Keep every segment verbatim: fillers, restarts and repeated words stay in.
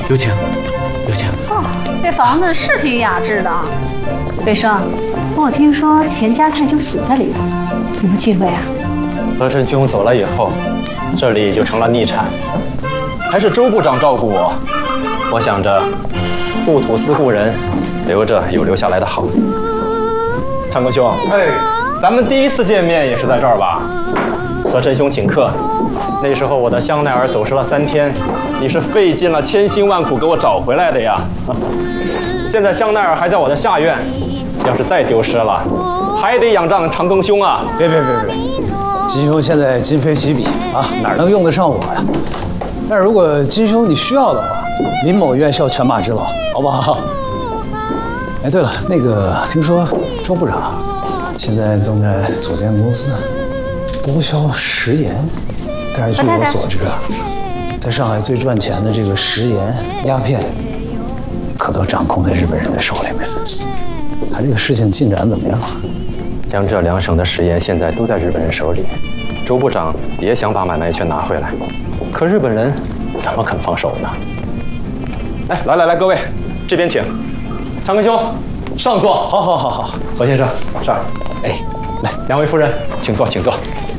有请，有请。 哦，这房子是挺雅致的啊。北生，我听说田家泰就死在里头，什么机会啊？ 何振兄走了以后，这里就成了逆产，还是周部长照顾我。我想着，故土思故人，留着有留下来的好。长庚兄，哎，咱们第一次见面也是在这儿吧？何振兄请客，那时候我的香奈儿走失了三天，你是费尽了千辛万苦给我找回来的呀。现在香奈儿还在我的下院，要是再丢失了，还得仰仗长庚兄啊！ 别别别别，金兄现在今非昔比啊，哪能用得上我呀？但是如果金兄你需要的话，林某愿效犬马之劳，好不好？哎，对了，那个听说周部长现在正在组建公司，包销食盐，但是据我所知啊，在上海最赚钱的这个食盐鸦片，可都掌控在日本人的手里面。他这个事情进展怎么样？ 江浙两省的食盐现在都在日本人手里，周部长也想把买卖权拿回来，可日本人怎么肯放手呢？哎，来来来，各位，这边请。长庚兄，上座。 好，好，好，好。 何先生，上。 哎，来， 两位夫人，请坐，请坐。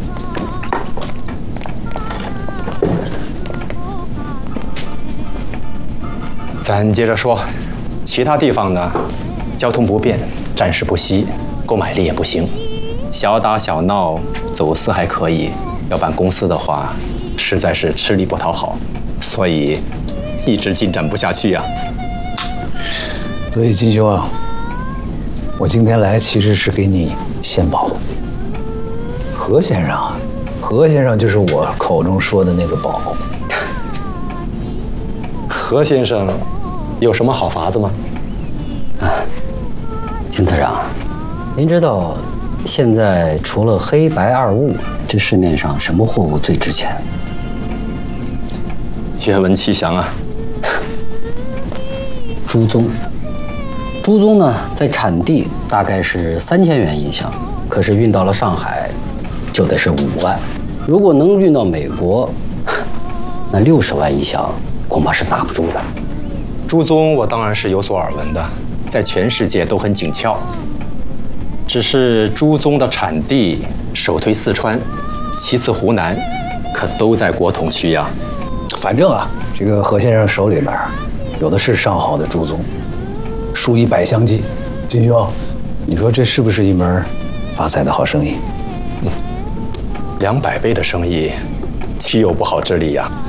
咱接着说，其他地方呢，交通不便，战事不息，购买力也不行。小打小闹，走私还可以，要办公司的话，实在是吃力不讨好，所以一直进展不下去呀、啊。 所以金兄啊，我今天来其实是给你献宝。何先生，何先生就是我口中说的那个宝。 何先生有什么好法子吗？ 啊，金次长，您知道现在除了黑白二物，这市面上什么货物最值钱？ 愿闻其详啊。 朱棕。朱棕呢，在产地大概是三千元一箱，可是运到了上海，就得是五万。如果能运到美国，那六十万一箱恐怕是打不住的。 朱棕我当然是有所耳闻的，在全世界都很紧俏。只是朱棕的产地首推四川，其次湖南，可都在国统区呀。 反正啊，这个何先生手里面有的是上好的朱棕。数以百相计，金兄，你说这是不是一门发财的好生意？ 嗯，两百倍的生意，岂有不好之理呀？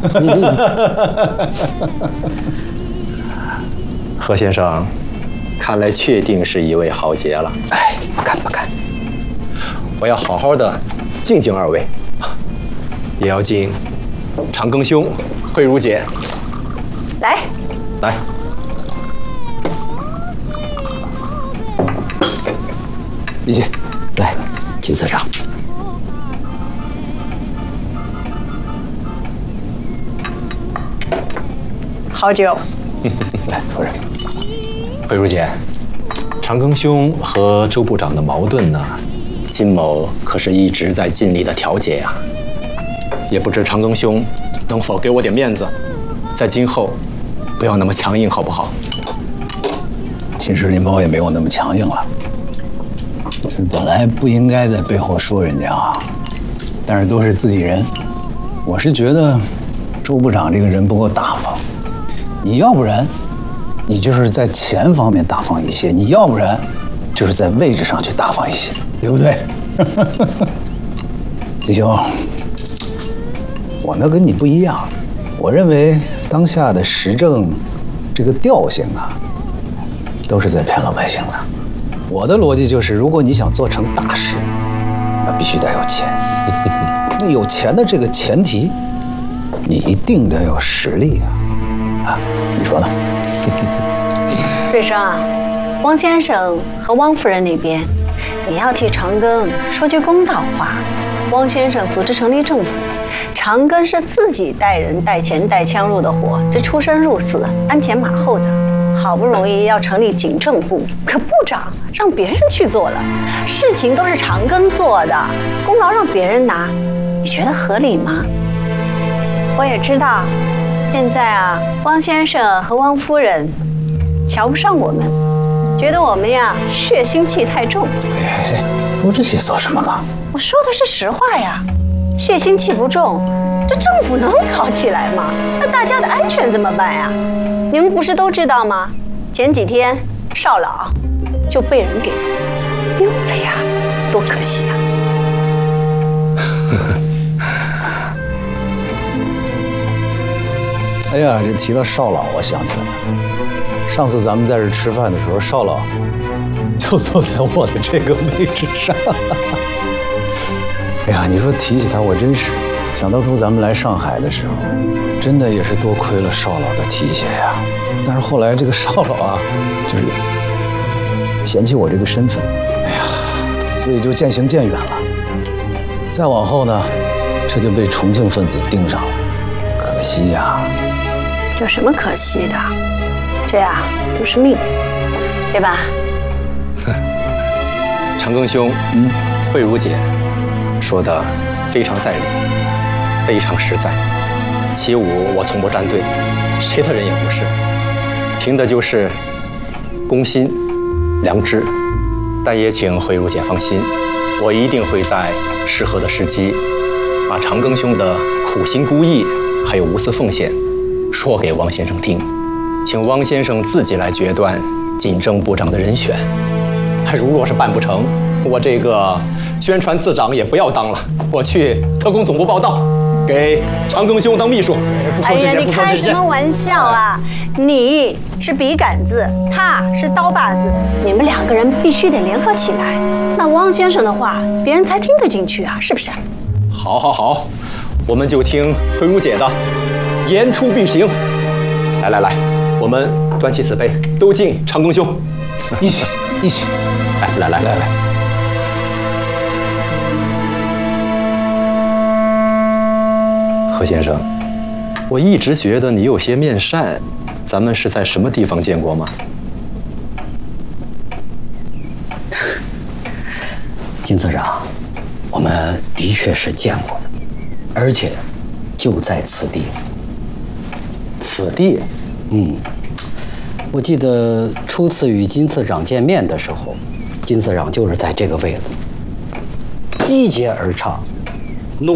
何先生，看来确定是一位豪杰了。 哎，不敢不敢， 我要好好的敬敬二位，也要敬长庚兄、慧茹姐。 来， 来。 理解， 来，金次长。 好酒。 来，夫人。 慧茹姐，长庚兄和周部长的矛盾呢，金某可是一直在尽力的调解呀。也不知长庚兄能否给我点面子，在今后不要那么强硬，好不好？ 其实林某也没有那么强硬了。是本来不应该在背后说人家啊，但是都是自己人。我是觉得周部长这个人不够大方，你要不然你就是在钱方面大方一些，你要不然就是在位置上去大方一些，对不对？金兄，我呢跟你不一样，我认为当下的时政这个调性啊，都是在骗老百姓的。我的逻辑就是，如果你想做成大事，那必须得有钱。那有钱的这个前提，你一定得有实力啊！啊，你说呢？ 瑞生啊，汪先生和汪夫人那边，你要替长庚说句公道话。汪先生组织成立政府，长庚是自己带人带钱带枪入的伙，这出生入死，鞍前马后的。好不容易要成立警政部，可部长让别人去做了，事情都是长庚做的，功劳让别人拿，你觉得合理吗？我也知道， 现在啊，汪先生和汪夫人瞧不上我们，觉得我们呀血腥气太重。 哎，说这些做什么嘛？ 我说的是实话呀，血腥气不重，这政府能搞起来吗？那大家的安全怎么办呀？你们不是都知道吗？前几天少老就被人给丢了呀，多可惜啊！ 哎呀，这提到少老，我想起来了，上次咱们在这吃饭的时候，少老就坐在我的这个位置上。哎呀，你说提起他，我真是想当初咱们来上海的时候，真的也是多亏了少老的提携呀。但是后来这个少老啊，就是嫌弃我这个身份，哎呀，所以就渐行渐远了。再往后呢，这就被重庆分子盯上了，可惜呀。 有什么可惜的？这呀都是命，对吧？ 长庚兄，嗯，慧茹姐说的非常在理，非常实在。起舞我从不站队，谁的人也不是，凭的就是公心、良知。但也请慧茹姐放心，我一定会在适合的时机，把长庚兄的苦心孤诣还有无私奉献说给汪先生听，请汪先生自己来决断警政部长的人选。如若是办不成，我这个宣传次长也不要当了，我去特工总部报道，给长庚兄当秘书。 不说这些，不说这些。 哎呀，你开什么玩笑啊！你是笔杆子，他是刀把子，你们两个人必须得联合起来。那汪先生的话，别人才听得进去啊，是不是？ 好，好，好，我们就听慧茹姐的，言出必行。来来来，我们端起此杯，都敬长庚兄。 一起，一起。 来来来来来。 何先生，我一直觉得你有些面善，咱们是在什么地方见过吗？ 金次长，我们的确是见过的，而且就在此地。 此地？ 嗯，我记得初次与金次长见面的时候，金次长就是在这个位子，击节而唱，